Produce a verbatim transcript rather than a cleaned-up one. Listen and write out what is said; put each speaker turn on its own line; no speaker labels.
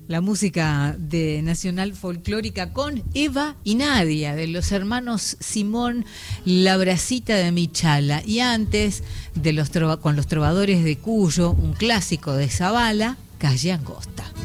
La música de Nacional Folclórica con Eva y Nadia, de los hermanos Simón, La Bracita de Michala. Y antes, de los trova, con los trovadores de Cuyo, un clásico de Zabala, Calle Angosta.